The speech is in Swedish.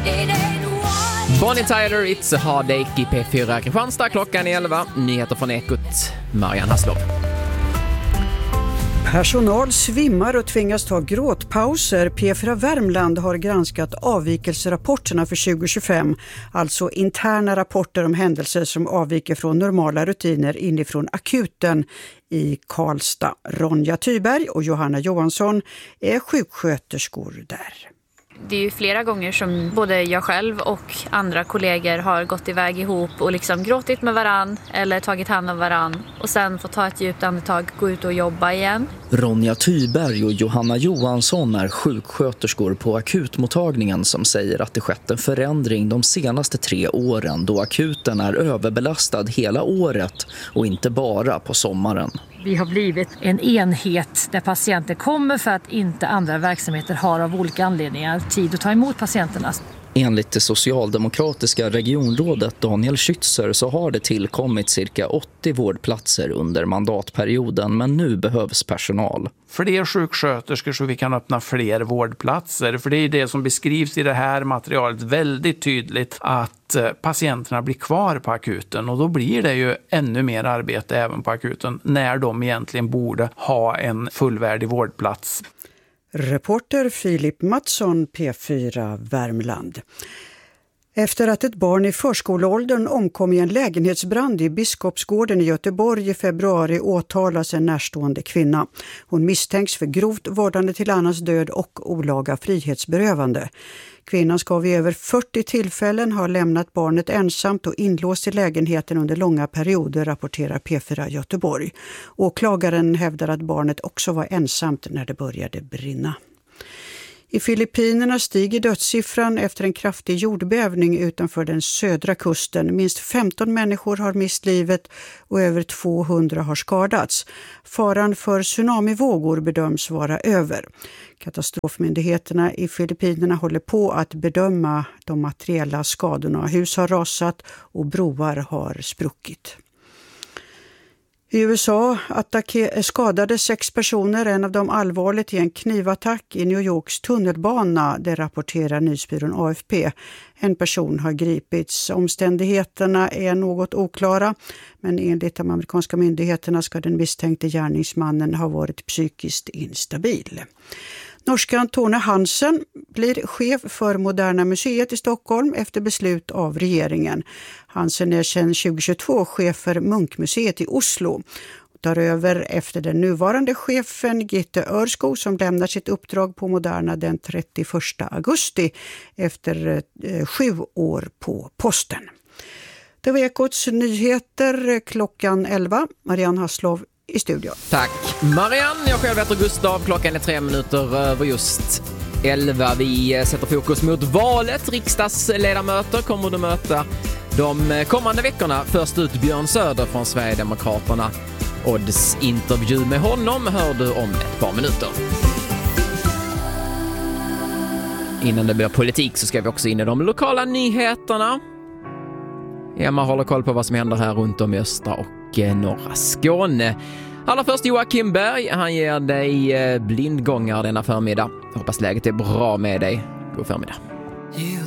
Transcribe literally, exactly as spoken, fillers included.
Bonnie Tyler, It's a Heartache i P fyra Kristianstad, klockan är elva. Nyheter från Ekot, Marianne Hasslov. Personal svimmar och tvingas ta gråtpauser. P fyra Värmland har granskat avvikelserapporterna för tjugo tjugofem, alltså interna rapporter om händelser som avviker från normala rutiner inifrån akuten i Karlstad. Ronja Thyberg och Johanna Johansson är sjuksköterskor där. Det är ju flera gånger som både jag själv och andra kollegor har gått iväg ihop och liksom gråtit med varann eller tagit hand om varann och sen får ta ett djupt andetag, gå ut och jobba igen. Ronja Thyberg och Johanna Johansson är sjuksköterskor på akutmottagningen som säger att det skett en förändring de senaste tre åren då akuten är överbelastad hela året och inte bara på sommaren. Vi har blivit en enhet där patienter kommer för att inte andra verksamheter har av olika anledningar tid att ta emot patienterna. Enligt det socialdemokratiska regionrådet Daniel Schützer så har det tillkommit cirka åttio vårdplatser under mandatperioden, men nu behövs personal. Fler sjuksköterskor så vi kan öppna fler vårdplatser. För det är det som beskrivs i det här materialet väldigt tydligt, att patienterna blir kvar på akuten och då blir det ju ännu mer arbete även på akuten när de egentligen borde ha en fullvärdig vårdplats. Reporter Filip Mattsson, P fyra Värmland. Efter att ett barn i förskoleåldern omkom i en lägenhetsbrand i Biskopsgården i Göteborg i februari åtalas en närstående kvinna. Hon misstänks för grovt vårdande till annans död och olaga frihetsberövande. Kvinnan ska vid över fyrtio tillfällen ha lämnat barnet ensamt och inlåst i lägenheten under långa perioder, rapporterar P fyra Göteborg. Åklagaren hävdar att barnet också var ensamt när det började brinna. I Filippinerna stiger dödssiffran efter en kraftig jordbävning utanför den södra kusten. Minst femton människor har mist livet och över tvåhundra har skadats. Faran för tsunamivågor bedöms vara över. Katastrofmyndigheterna i Filippinerna håller på att bedöma de materiella skadorna. Hus har rasat och broar har spruckit. I U S A attacke- skadade sex personer, en av dem allvarligt i en knivattack i New Yorks tunnelbana, det rapporterar nyhetsbyrån A F P. En person har gripits. Omständigheterna är något oklara, men enligt de amerikanska myndigheterna ska den misstänkte gärningsmannen ha varit psykiskt instabil. Norskan Tone Hansen blir chef för Moderna museet i Stockholm efter beslut av regeringen. Hansen är sedan tjugo tjugotvå chef för Munkmuseet i Oslo och tar över efter den nuvarande chefen Gitte Örskog som lämnar sitt uppdrag på Moderna den trettioförsta augusti efter eh, sju år på posten. Det var Ekots nyheter klockan elva. Marianne Hasslov i studion. Tack Marianne, jag själv heter Gustav. Klockan är tre minuter över just elva. Vi sätter fokus mot valet. Riksdagsledamöter kommer att möta de kommande veckorna. Först ut Björn Söder från Sverigedemokraterna. Odds intervju med honom hör du om ett par minuter. Innan det blir politik så ska vi också in i de lokala nyheterna. Emma håller koll på vad som händer här runt om i östra och norra Skåne. Allra först Joakim Berg, han ger dig blindgångar denna förmiddag. Hoppas läget är bra med dig. God förmiddag. You